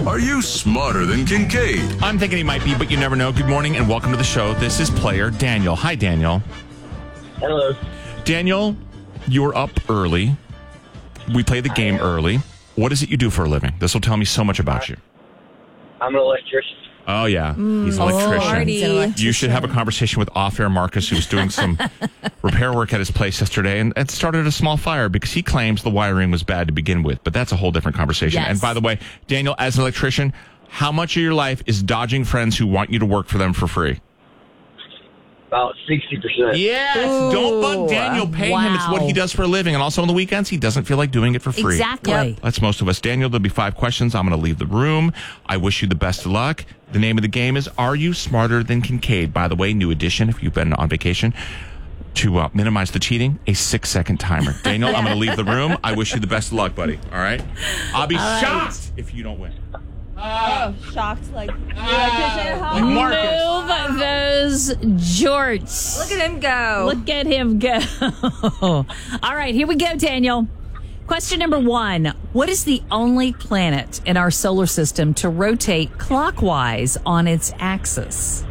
Are you smarter than Kincaid? I'm thinking he might be, but you never know. Good morning and welcome to the show. This is player Daniel. Hi, Daniel. Hello. Daniel, you're up early. We play the game early. What is it you do for a living? This will tell me so much about you. I'm an electrician. Oh, yeah. He's an electrician. Marty. You should have a conversation with off-air Marcus, who was doing some repair work at his place yesterday and started a small fire because he claims the wiring was bad to begin with. But that's a whole different conversation. Yes. And by the way, Daniel, as an electrician, how much of your life is dodging friends who want you to work for them for free? About 60%. Yes. Don't bug Daniel. Pay him. It's what he does for a living. And also on the weekends, he doesn't feel like doing it for free. Exactly. Yep. That's most of us. Daniel, there'll be 5 questions. I'm going to leave the room. I wish you the best of luck. The name of the game is Are You Smarter Than Kincaid? By the way, new edition if you've been on vacation. To minimize the cheating, a 6-second timer. Daniel, I'm going to leave the room. I wish you the best of luck, buddy. All right? I'll be shocked if you don't win. Shocked like Like Marcus. Move those jorts. Look at him go. Look at him go. All right, here we go, Daniel. Question number 1. What is the only planet in our solar system to rotate clockwise on its axis?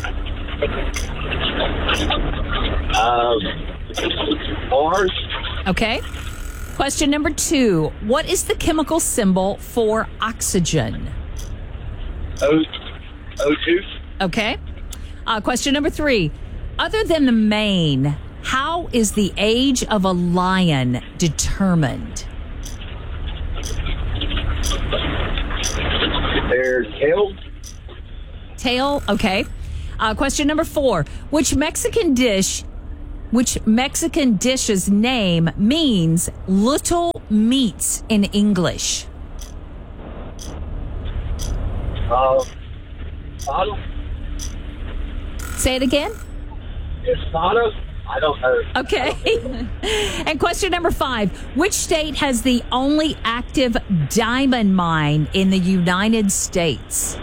Mars. Okay. Question number 2. What is the chemical symbol for oxygen? O2. Okay. Question number 3. Other than the mane, how is the age of a lion determined? Their tail. Tail. Okay. Question number 4. Which Mexican dish's name means little meats in English? Sada. Say it again. Is Sada? I don't know. Okay. And question number 5. Which state has the only active diamond mine in the United States?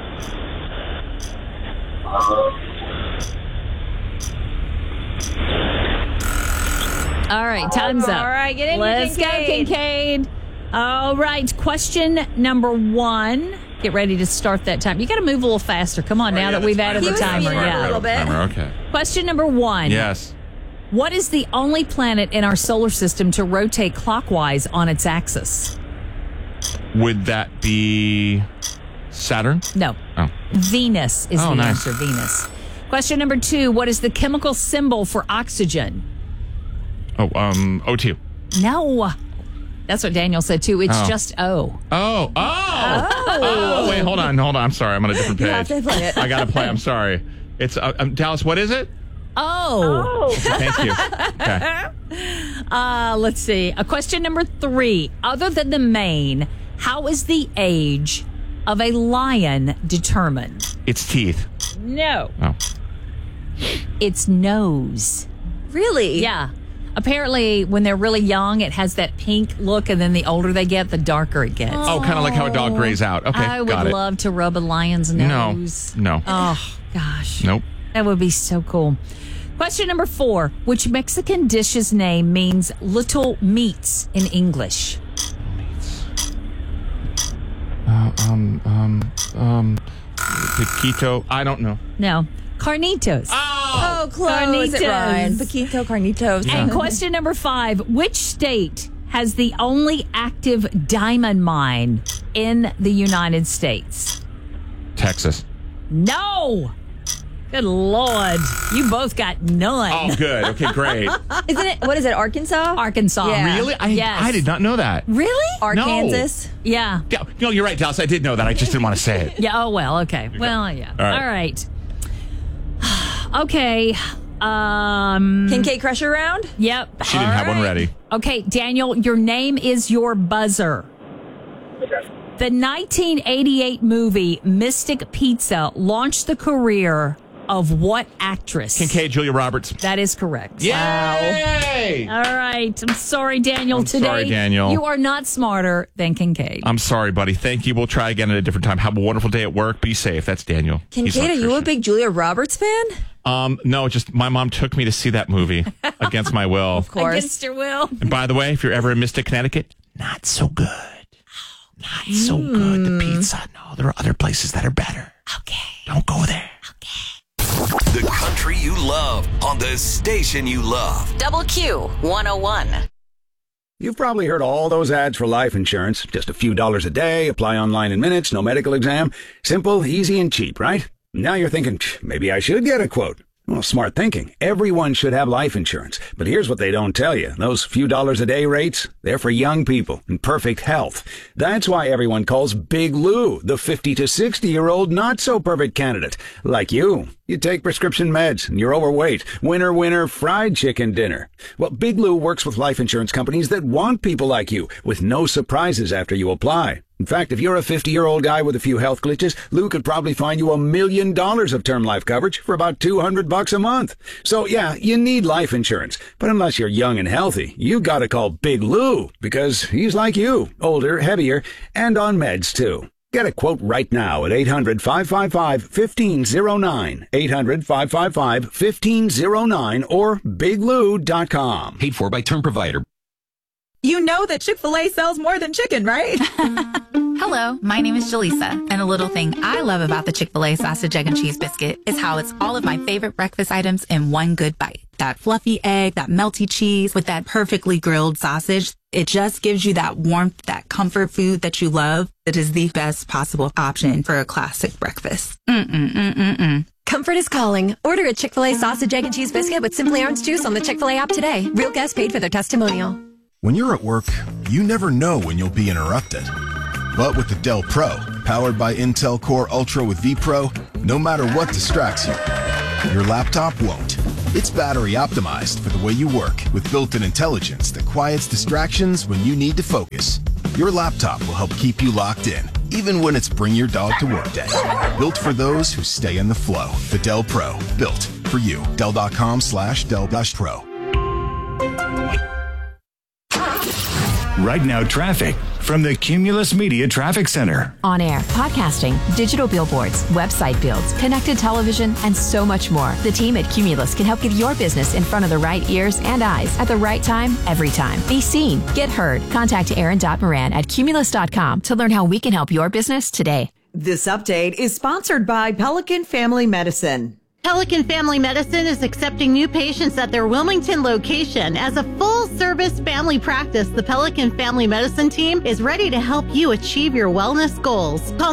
All right, time's up. All right, get in. Let's go, Kincaid. All right, question number 1. Get ready to start that time. You got to move a little faster. Come on, now that we've added the timer. a little bit. Okay. Question number 1. Yes. What is the only planet in our solar system to rotate clockwise on its axis? Would that be Saturn? No. Oh. Venus is the nice. answer, Venus. Question number 2. What is the chemical symbol for oxygen? Oh, O2. No. That's what Daniel said, too. It's just O. Oh, wait, hold on. I'm sorry. I'm on a different page. You have to play it. I got to play. I'm sorry. It's Dallas, what is it? Oh. Thank you. Okay. Let's see. Question number 3. Other than the mane, how is the age of a lion determined? It's teeth. No. Oh. It's nose. Really? Yeah. Apparently, when they're really young, it has that pink look, and then the older they get, the darker it gets. Oh, kind of like how a dog grays out. Okay, I would got it. love to rub a lion's nose. No. Oh, gosh. Nope. That would be so cool. Question number 4. Which Mexican dish's name means little meats in English? Paquito. I don't know. No. Carnitos. Oh, close. Carnitos. It rhymed. Paquito, carnitos. And question number 5. Which state has the only active diamond mine in the United States? Texas. No. Good Lord. You both got none. Oh, good. Okay, great. Isn't it? What is it? Arkansas? Arkansas. Yeah. Really? Yes. I did not know that. Really? Arkansas? Yeah. Yeah, no, you're right, Dallas. I did know that. I just didn't want to say it. Yeah. Oh, well, okay. Well, yeah. All right. Okay. Kincaid Crusher round? Yep. She didn't have one ready. Okay, Daniel, your name is your buzzer. Okay. The 1988 movie Mystic Pizza launched the career of what actress? Kincaid, Julia Roberts. That is correct. Yay! All right. I'm sorry, Daniel. I'm Today, sorry, Daniel. you are not smarter than Kincaid. I'm sorry, buddy. Thank you. We'll try again at a different time. Have a wonderful day at work. Be safe. That's Daniel. He's Kincaid, are you a electrician. big Julia Roberts fan? No, just my mom took me to see that movie against my will. Of course. Against your will. And by the way, if you're ever in Mystic, Connecticut, not so good. Not so good. The pizza. No, the There are other places that are better. Okay. Don't go there. The country you love on the station you love. Double Q 101. You've probably heard all those ads for life insurance. Just a few dollars a day, apply online in minutes, no medical exam. Simple, easy, and cheap, right? Now you're thinking, maybe I should get a quote. Well, smart thinking. Everyone should have life insurance. But here's what they don't tell you. Those few dollars a day rates, they're for young people in perfect health. That's why everyone calls Big Lou the 50 to 60-year-old not-so-perfect candidate. Like you. You take prescription meds and you're overweight. Winner, fried chicken dinner. Well, Big Lou works with life insurance companies that want people like you, with no surprises after you apply. In fact, if you're a 50-year-old guy with a few health glitches, Lou could probably find you $1 million of term life coverage for about $200 a month. So yeah, you need life insurance. But unless you're young and healthy, you gotta call Big Lou, because he's like you, older, heavier, and on meds too. Get a quote right now at 800-555-1509, 800-555-1509, or biglou.com. Paid for by Term Provider. You know that Chick-fil-A sells more than chicken, right? Hello, my name is Jaleesa, and a little thing I love about the Chick-fil-A sausage, egg, and cheese biscuit is how it's all of my favorite breakfast items in one good bite. That fluffy egg, that melty cheese with that perfectly grilled sausage. It just gives you that warmth, that comfort food that you love. It is the best possible option for a classic breakfast. Comfort is calling. Order a Chick-fil-A sausage, egg, and cheese biscuit with Simply Orange Juice on the Chick-fil-A app today. Real guests paid for their testimonial. When you're at work, you never know when you'll be interrupted. But with the Dell Pro, powered by Intel Core Ultra with vPro, no matter what distracts you, your laptop won't. It's battery optimized for the way you work with built-in intelligence that quiets distractions when you need to focus. Your laptop will help keep you locked in, even when it's bring your dog to work day. Built for those who stay in the flow. The Dell Pro, built for you. Dell.com/Dell-Pro. Right now, traffic from the Cumulus Media Traffic Center. On air, podcasting, digital billboards, website builds, connected television, and so much more. The team at Cumulus can help get your business in front of the right ears and eyes at the right time, every time. Be seen, get heard. Contact Aaron.Moran at Cumulus.com to learn how we can help your business today. This update is sponsored by Pelican Family Medicine. Pelican Family Medicine is accepting new patients at their Wilmington location. As a full-service family practice, the Pelican Family Medicine team is ready to help you achieve your wellness goals. Call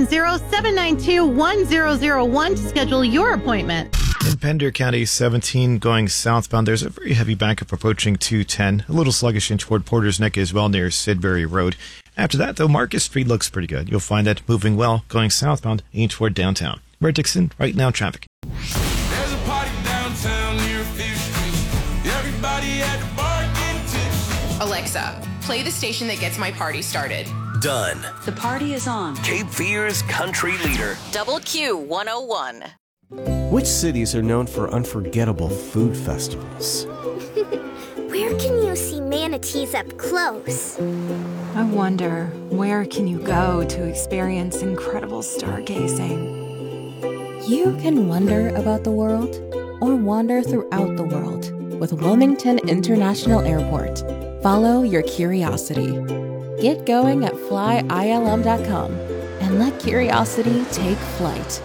910-792-1001 to schedule your appointment. In Pender County 17 going southbound, there's a very heavy backup approaching 210. A little sluggish in toward Porter's Neck as well near Sidbury Road. After that, though, Marcus Street looks pretty good. You'll find that moving well going southbound in toward downtown. We're at Dixon, right now traffic. There's a party downtown near 5th Street. Everybody at the bar getting tips. Alexa, play the station that gets my party started. Done. The party is on. Cape Fear's country leader. Double Q 101. Which cities are known for unforgettable food festivals? Where can you see manatees up close? I wonder, where can you go to experience incredible stargazing? You can wonder about the world or wander throughout the world with Wilmington International Airport. Follow your curiosity. Get going at flyilm.com and let curiosity take flight.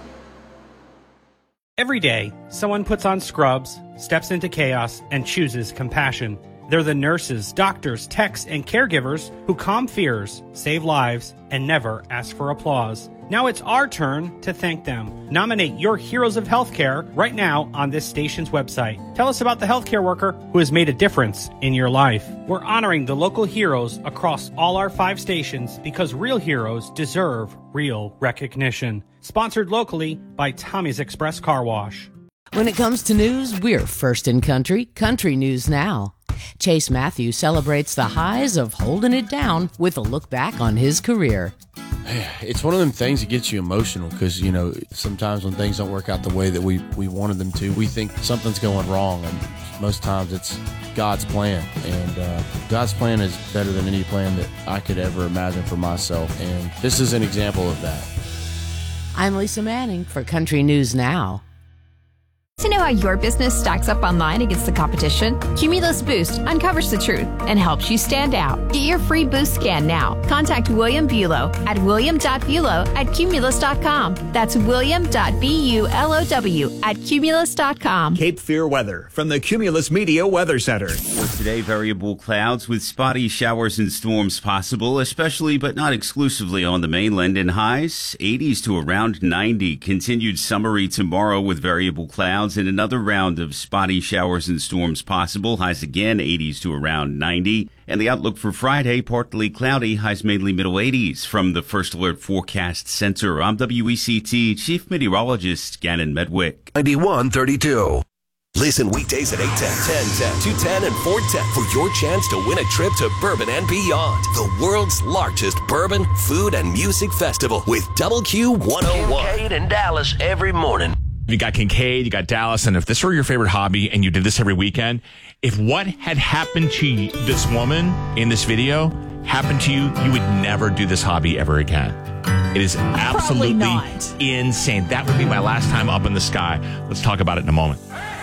Every day, someone puts on scrubs, steps into chaos, and chooses compassion. They're the nurses, doctors, techs, and caregivers who calm fears, save lives, and never ask for applause. Now it's our turn to thank them. Nominate your heroes of healthcare right now on this station's website. Tell us about the healthcare worker who has made a difference in your life. We're honoring the local heroes across all our 5 stations because real heroes deserve real recognition. Sponsored locally by Tommy's Express Car Wash. When it comes to news, we're first in country, Country News Now. Chase Matthews celebrates the highs of holding it down with a look back on his career. It's one of them things that gets you emotional because, you know, sometimes when things don't work out the way that we wanted them to, we think something's going wrong. And most times it's God's plan. And God's plan is better than any plan that I could ever imagine for myself. And this is an example of that. I'm Lisa Manning for Country News Now. To know how your business stacks up online against the competition, Cumulus Boost uncovers the truth and helps you stand out. Get your free Boost scan now. Contact William Bulow at william.bulow@cumulus.com. That's william.bulow@cumulus.com. Cape Fear weather from the Cumulus Media Weather Center. Today, variable clouds with spotty showers and storms possible, especially but not exclusively on the mainland, and highs 80s to around 90. Continued summery tomorrow with variable clouds and another round of spotty showers and storms possible. Highs again 80s to around 90. And the outlook for Friday, partly cloudy, highs mainly middle 80s. From the First Alert Forecast Center, I'm WECT Chief Meteorologist Gannon Medwick. 9132. Listen weekdays at 8:10, 10:10, 2:10, and 4:10 for your chance to win a trip to Bourbon and Beyond, the world's largest bourbon, food, and music festival with Double Q 101. Kincaid in Dallas every morning. You got Kincaid, you got Dallas, and if this were your favorite hobby and you did this every weekend, if what had happened to this woman in this video happened to you, you would never do this hobby ever again. It is absolutely insane. That would be my last time up in the sky. Let's talk about it in a moment.